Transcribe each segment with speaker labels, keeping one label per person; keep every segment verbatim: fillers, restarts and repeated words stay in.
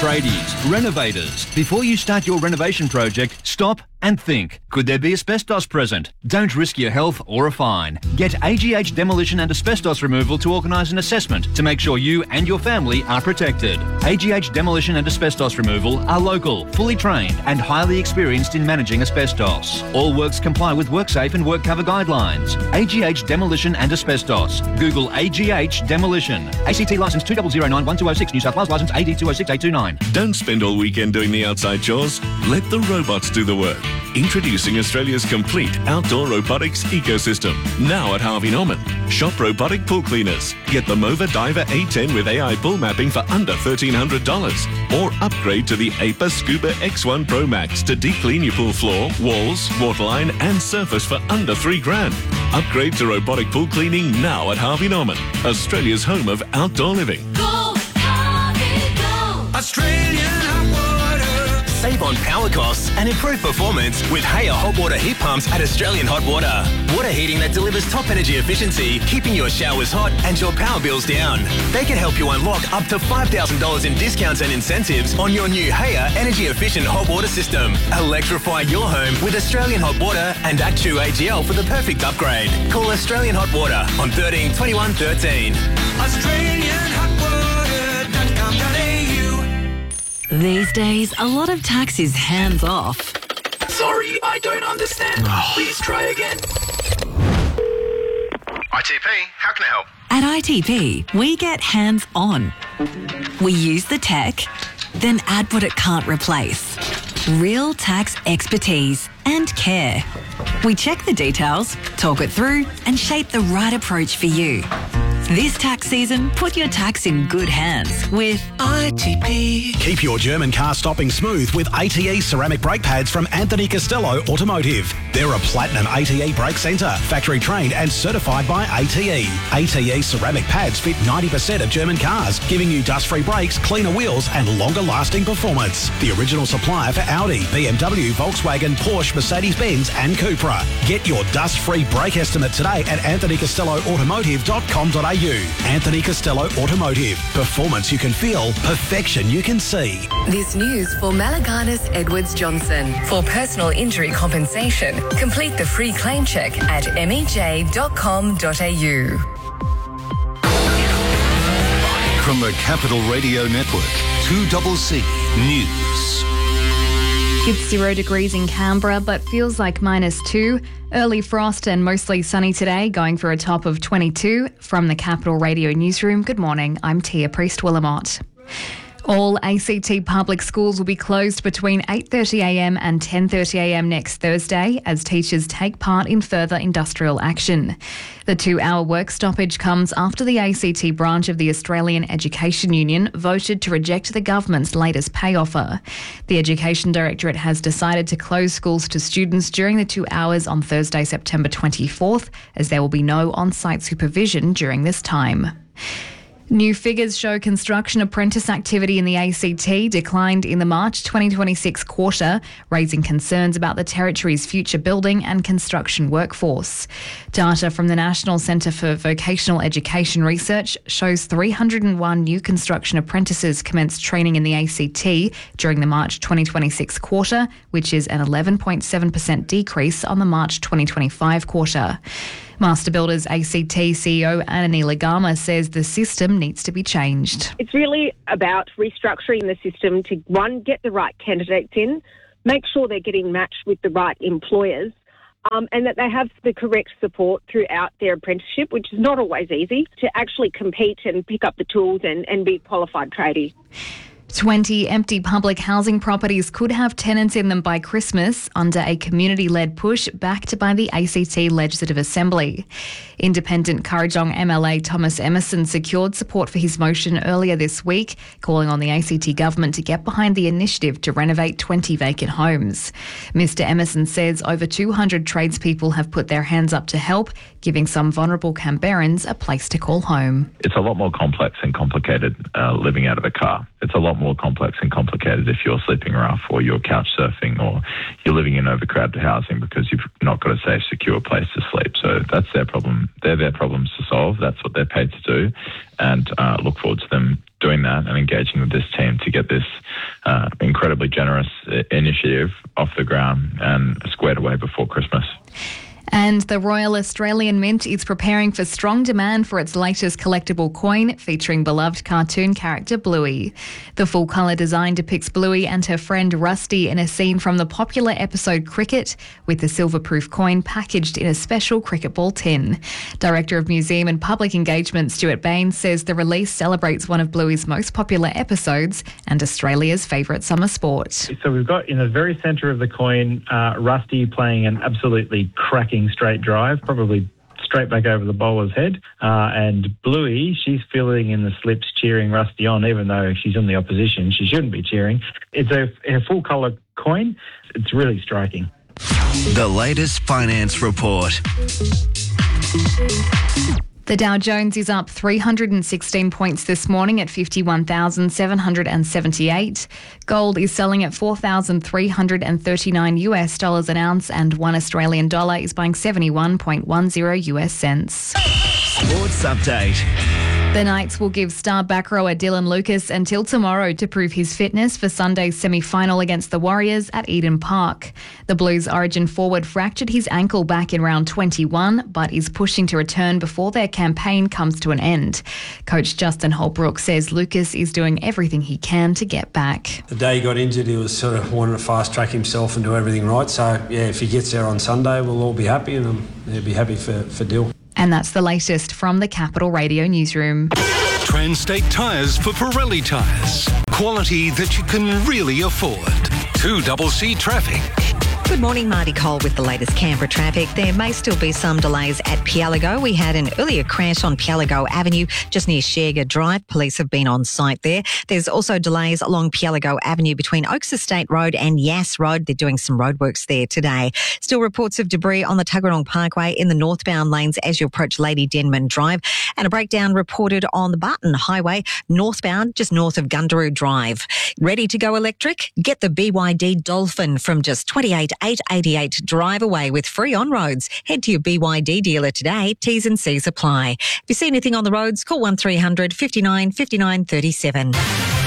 Speaker 1: Tradies, renovators. Before you start your renovation project, stop and think. Could there be asbestos present? Don't risk your health or a fine. Get A G H Demolition and Asbestos Removal to organise an assessment to make sure you and your family are protected. A G H Demolition and Asbestos Removal are local, fully trained and highly experienced in managing asbestos. All works comply with WorkSafe and WorkCover guidelines. A G H Demolition and Asbestos. Google A G H Demolition. A C T licence two zero zero nine one two oh six, New South Wales licence A D two oh six eight two nine.
Speaker 2: Don't spend all weekend doing the outside chores. Let the robots do the work. Introducing Australia's complete outdoor robotics ecosystem. Now at Harvey Norman. Shop robotic pool cleaners. Get the Mova Diver A ten with A I pool mapping for under thirteen hundred dollars. Or upgrade to the A P A Scuba X one Pro Max to deep clean your pool floor, walls, waterline and surface for under three grand. Upgrade to robotic pool cleaning now at Harvey Norman. Australia's home of outdoor living.
Speaker 3: Go, Harvey, go! Australian hot water.
Speaker 4: Save on power costs and improve performance with Haya hot water heat pumps at Australian Hot Water. Water heating that delivers top energy efficiency, keeping your showers hot and your power bills down. They can help you unlock up to five thousand dollars in discounts and incentives on your new Haya energy efficient hot water system. Electrify your home with Australian Hot Water and Actu A G L for the perfect upgrade. Call Australian Hot Water on thirteen twenty-one thirteen.
Speaker 3: Australian hot water dot com dot a u.
Speaker 5: These days, a lot of tax is hands off.
Speaker 6: Sorry, I don't understand. Please try again.
Speaker 7: I T P, how can I help?
Speaker 5: At I T P, we get hands on. We use the tech, then add what it can't replace. Real tax expertise and care. We check the details, talk it through, and shape the right approach for you. This tax season, put your tax in good hands with I T P.
Speaker 8: Keep your German car stopping smooth with A T E ceramic brake pads from Anthony Costello Automotive. They're a platinum A T E brake centre, factory trained and certified by A T E. A T E ceramic pads fit ninety percent of German cars, giving you dust-free brakes, cleaner wheels and longer-lasting performance. The original supplier for Audi, B M W, Volkswagen, Porsche, Mercedes-Benz and Cupra. Get your dust-free brake estimate today at anthony costello automotive dot com dot a u. Anthony Costello Automotive. Performance you can feel, perfection you can see.
Speaker 9: This news for Malaganas Edwards Johnson. For personal injury compensation, complete the free claim check at m e j dot com dot a u.
Speaker 10: From the Capital Radio Network, two C C News.
Speaker 11: It's zero degrees in Canberra, but feels like minus two. Early frost and mostly sunny today, going for a top of twenty-two. From the Capital Radio Newsroom, good morning, I'm Tia Priest-Willamott. All A C T public schools will be closed between eight thirty a m and ten thirty a m next Thursday as teachers take part in further industrial action. The two-hour work stoppage comes after the A C T branch of the Australian Education Union voted to reject the government's latest pay offer. The Education Directorate has decided to close schools to students during the two hours on Thursday, September twenty-fourth, as there will be no on-site supervision during this time. New figures show construction apprentice activity in the A C T declined in the March twenty twenty-six quarter, raising concerns about the territory's future building and construction workforce. Data from the National Centre for Vocational Education Research shows three hundred one new construction apprentices commenced training in the A C T during the March twenty twenty-six quarter, which is an eleven point seven percent decrease on the March twenty twenty-five quarter. Master Builders A C T C E O Anani Lagama says the system needs to be changed.
Speaker 12: It's really about restructuring the system to, one, get the right candidates in, make sure they're getting matched with the right employers, um, and that they have the correct support throughout their apprenticeship, which is not always easy, to actually compete and pick up the tools and, and be a qualified tradie.
Speaker 11: twenty empty public housing properties could have tenants in them by Christmas under a community-led push backed by the A C T Legislative Assembly. Independent Kurrajong M L A Thomas Emerson secured support for his motion earlier this week, calling on the A C T government to get behind the initiative to renovate twenty vacant homes. Mister Emerson says over two hundred tradespeople have put their hands up to help, giving some vulnerable Canberrans a place to call home.
Speaker 13: It's a lot more complex and complicated uh, living out of a car. It's a lot more complex and complicated if you're sleeping rough or you're couch surfing or you're living in overcrowded housing because you've not got a safe, secure place to sleep. So that's their problem. They're their problems to solve. That's what they're paid to do. And uh, look forward to them doing that and engaging with this team to get this uh, incredibly generous initiative off the ground and squared away before Christmas.
Speaker 11: And the Royal Australian Mint is preparing for strong demand for its latest collectible coin featuring beloved cartoon character Bluey. The full-colour design depicts Bluey and her friend Rusty in a scene from the popular episode Cricket, with the silver-proof coin packaged in a special cricket ball tin. Director of Museum and Public Engagement Stuart Baines says the release celebrates one of Bluey's most popular episodes and Australia's favourite summer sport.
Speaker 14: So we've got in the very centre of the coin uh, Rusty playing an absolutely cracking straight drive, probably straight back over the bowler's head. Uh, and Bluey, she's filling in the slips, cheering Rusty on, even though she's in the opposition. She shouldn't be cheering. It's a, a full-colour coin. It's really striking.
Speaker 15: The latest finance report.
Speaker 11: The Dow Jones is up three hundred sixteen points this morning at fifty-one thousand seven hundred seventy-eight. Gold is selling at four thousand three hundred thirty-nine US dollars an ounce, and one Australian dollar is buying seventy-one point one zero US cents.
Speaker 15: Sports update.
Speaker 11: The Knights will give star back rower Dylan Lucas until tomorrow to prove his fitness for Sunday's semi-final against the Warriors at Eden Park. The Blues Origin forward fractured his ankle back in round twenty-one, but is pushing to return before their campaign comes to an end. Coach Justin Holbrook says Lucas is doing everything he can to get back.
Speaker 16: The day he got injured, he was sort of wanting to fast-track himself and do everything right. So, yeah, if he gets there on Sunday, we'll all be happy, and um, yeah, be happy for, for Dill.
Speaker 11: And that's the latest from the Capital Radio newsroom.
Speaker 10: Transtate Tyres for Pirelli tyres. Quality that you can really afford. two C C traffic.
Speaker 17: Good morning, Marty Cole with the latest Canberra traffic. There may still be some delays at Pialigo. We had an earlier crash on Pialigo Avenue just near Sherga Drive. Police have been on site there. There's also delays along Pialigo Avenue between Oaks Estate Road and Yass Road. They're doing some roadworks there today. Still reports of debris on the Tuggeranong Parkway in the northbound lanes as you approach Lady Denman Drive, and a breakdown reported on the Barton Highway northbound just north of Gundaroo Drive. Ready to go electric? Get the B Y D Dolphin from just twenty-eight eight eighty-eight. Drive away with free on-roads. Head to your B Y D dealer today. T's and C's apply. If you see anything on the roads, call one three hundred fifty-nine fifty-nine thirty-seven.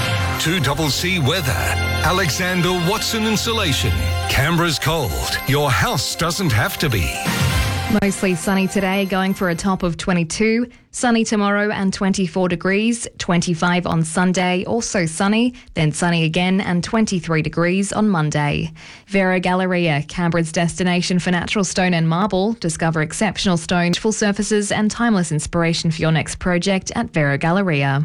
Speaker 10: two C C weather. Alexander Watson Insulation. Canberra's cold. Your house doesn't have to be.
Speaker 11: Mostly sunny today, going for a top of twenty-two. Sunny tomorrow and twenty-four degrees. twenty-five on Sunday, also sunny. Then sunny again and twenty-three degrees on Monday. Vera Galleria, Canberra's destination for natural stone and marble. Discover exceptional stone, full surfaces and timeless inspiration for your next project at Vera Galleria.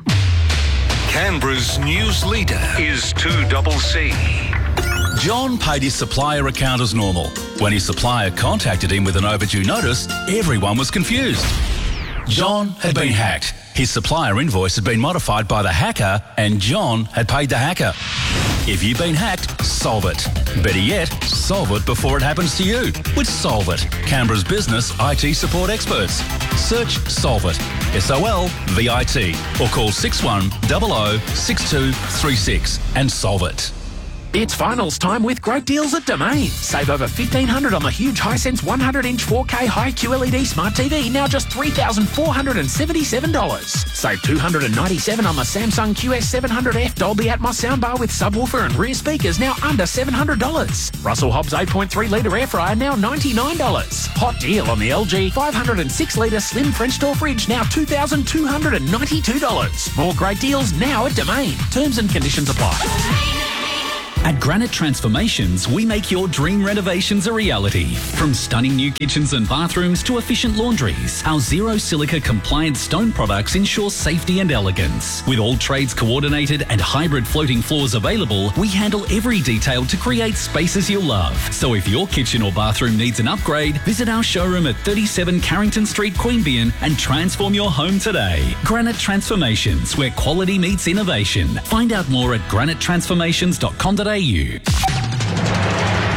Speaker 10: Canberra's news leader is two C C.
Speaker 18: John paid his supplier account as normal. When his supplier contacted him with an overdue notice, everyone was confused. John had been hacked. His supplier invoice had been modified by the hacker, and John had paid the hacker. If you've been hacked, solve it. Better yet, solve it before it happens to you with Solve It, Canberra's business I T support experts. Search Solve It, S O L V I T, or call six one zero zero six two three six and solve it.
Speaker 6: It's finals time with great deals at Domain. Save over fifteen hundred dollars on the huge Hisense one hundred inch four K high Q L E D smart T V, now just three thousand four hundred seventy-seven dollars. Save two hundred ninety-seven dollars on the Samsung Q S seven hundred F Dolby Atmos soundbar with subwoofer and rear speakers, now under seven hundred dollars. Russell Hobbs eight point three litre air fryer, now ninety-nine dollars. Hot deal on the L G five hundred six litre slim French door fridge, now two thousand two hundred ninety-two dollars. More great deals now at Domain. Terms and conditions apply.
Speaker 19: At Granite Transformations, we make your dream renovations a reality. From stunning new kitchens and bathrooms to efficient laundries, our zero silica compliant stone products ensure safety and elegance. With all trades coordinated and hybrid floating floors available, we handle every detail to create spaces you'll love. So if your kitchen or bathroom needs an upgrade, visit our showroom at thirty-seven Carrington Street, Queanbeyan, and transform your home today. Granite Transformations, where quality meets innovation. Find out more at granite transformations dot com dot a u.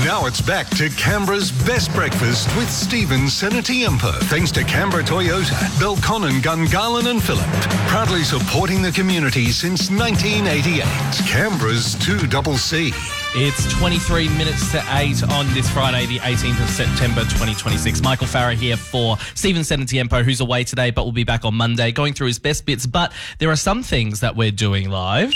Speaker 10: Now it's back to Canberra's best breakfast with Stephen Senatiempo. Thanks to Canberra Toyota, Belconnen, Gungahlin and Phillip. Proudly supporting the community since nineteen eighty-eight. Canberra's two C C.
Speaker 20: It's twenty-three minutes to eight on this Friday, the eighteenth of September, twenty twenty-six. Michael Farah here for Stephen Senatiempo, who's away today, but will be back on Monday, going through his best bits. But there are some things that we're doing live.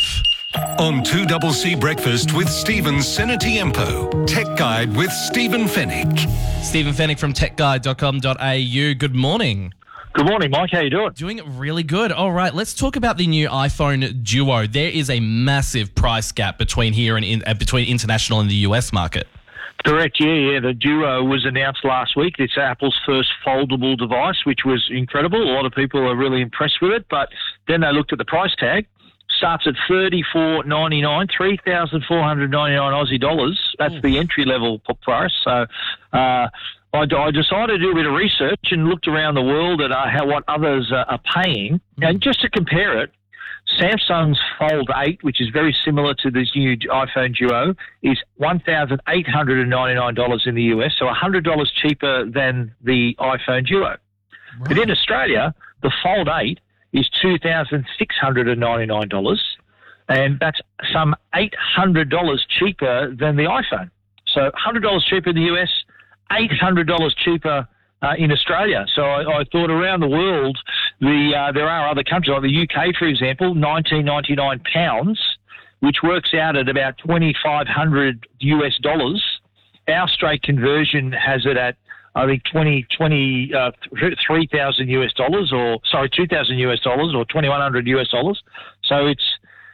Speaker 10: On two C C Breakfast with Stephen Senatiempo. Tech Guide with Stephen Fennick.
Speaker 20: Stephen Fennick from tech guide dot com dot a u. Good morning.
Speaker 21: Good morning, Mike. How you doing?
Speaker 20: Doing really good. All right, let's talk about the new iPhone Duo. There is a massive price gap between here and in, uh, between international and the U S market.
Speaker 21: Correct, yeah, yeah. The Duo was announced last week. It's Apple's first foldable device, which was incredible. A lot of people are really impressed with it, but then they looked at the price tag. Starts at thirty-four ninety-nine, three thousand four hundred ninety-nine Aussie dollars. That's the entry level price. So uh, I, I decided to do a bit of research and looked around the world at uh, how what others uh, are paying. Mm. And just to compare it, Samsung's Fold eight, which is very similar to this new iPhone Duo, is one thousand eight hundred ninety-nine dollars in the U S, so one hundred dollars cheaper than the iPhone Duo. Right. But in Australia, the Fold eight is two thousand six hundred ninety-nine dollars, and that's some eight hundred dollars cheaper than the iPhone. So one hundred dollars cheaper in the U S, eight hundred dollars cheaper uh, in Australia. So I, I thought around the world, the uh, there are other countries, like the U K, for example, nineteen ninety-nine pounds, which works out at about twenty-five hundred U S dollars. Our straight conversion has it at I think twenty, twenty, uh, three thousand U S dollars, or sorry, two thousand U S dollars, or twenty-one hundred U S dollars. So it's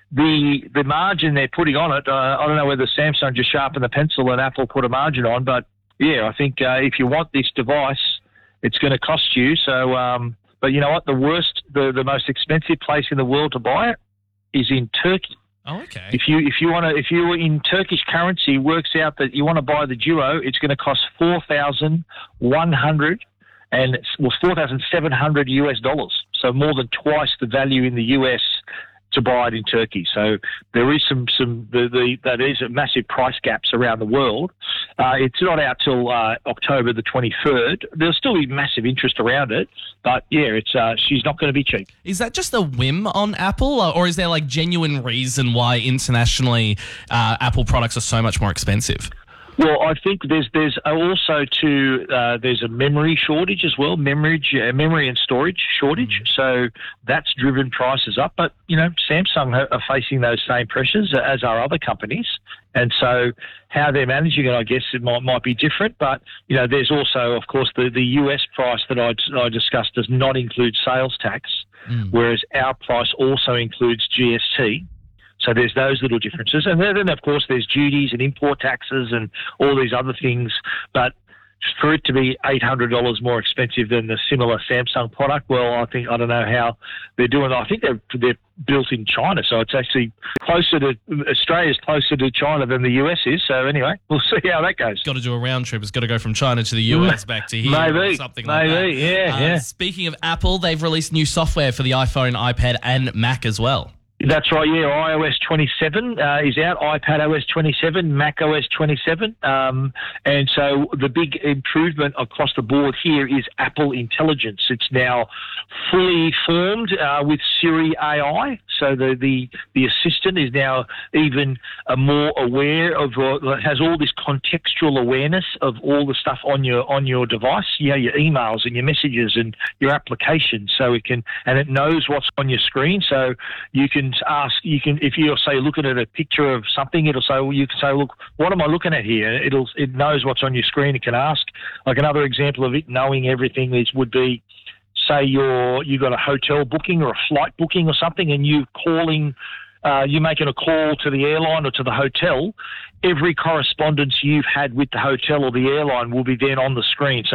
Speaker 21: the the margin they're putting on it. Uh, I don't know whether Samsung just sharpened the pencil and Apple put a margin on, but yeah, I think uh, if you want this device, it's going to cost you. So, um, but you know what? The worst, the the most expensive place in the world to buy it is in Turkey.
Speaker 20: Oh, okay.
Speaker 21: If you if you want to if you're in Turkish currency, works out that you want to buy the Duo, it's going to cost four thousand one hundred and well four thousand seven hundred U S dollars. So more than twice the value in the U S to buy it in Turkey. So there is some some the, the that is a massive price gaps around the world. Uh, it's not out till uh, October the twenty-third. There'll still be massive interest around it, but yeah, it's uh, she's not going to be cheap.
Speaker 20: Is that just a whim on Apple, or is there like genuine reason why internationally uh, Apple products are so much more expensive?
Speaker 21: Well, I think there's there's also too uh, there's a memory shortage as well, memory uh, memory and storage shortage. So that's driven prices up. But you know, Samsung are facing those same pressures as are other companies, and so how they're managing it, I guess, it might might be different. But you know, there's also, of course, the the U S price that I I discussed does not include sales tax, mm. whereas our price also includes G S T. So there's those little differences. And then, of course, there's duties and import taxes and all these other things. But for it to be eight hundred dollars more expensive than the similar Samsung product, well, I think I don't know how they're doing. I think they're, they're built in China, so it's actually closer to Australia's closer to China than the U S is. So anyway, we'll see how that goes.
Speaker 20: Got to do a round trip. It's got to go from China to the U S back to here.
Speaker 21: Maybe,
Speaker 20: or something like
Speaker 21: maybe,
Speaker 20: that.
Speaker 21: yeah,
Speaker 20: Uh,
Speaker 21: yeah.
Speaker 20: Speaking of Apple, they've released new software for the iPhone, iPad, and Mac as well.
Speaker 21: That's right, yeah. iOS twenty-seven uh, is out, iPad O S twenty-seven, Mac O S twenty-seven. Um, and so the big improvement across the board here is Apple Intelligence. It's now fully formed uh, with Siri A I. So the, the, the assistant is now even uh, more aware of, uh, has all this contextual awareness of all the stuff on your on your device, you know, your emails and your messages and your applications. So it can, and it knows what's on your screen. So you can ask, you can, if you're say looking at a picture of something, it'll say, well, you can say, look, what am I looking at here? It'll, it knows what's on your screen. It can ask. Like another example of it knowing everything is would be, say you're you got a hotel booking or a flight booking or something, and you calling, uh, you're making a call to the airline or to the hotel. Every correspondence you've had with the hotel or the airline will be then on the screen. So